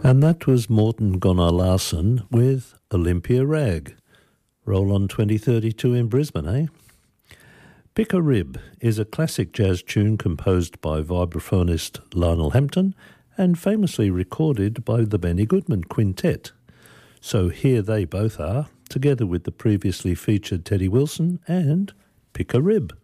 And that was Morten Gunnar Larsen with Olympia Rag. Roll on 2032 in Brisbane, eh? Pick a Rib is a classic jazz tune composed by vibraphonist Lionel Hampton and famously recorded by the Benny Goodman Quintet. So here they both are, together with the previously featured Teddy Wilson and Pick a Rib.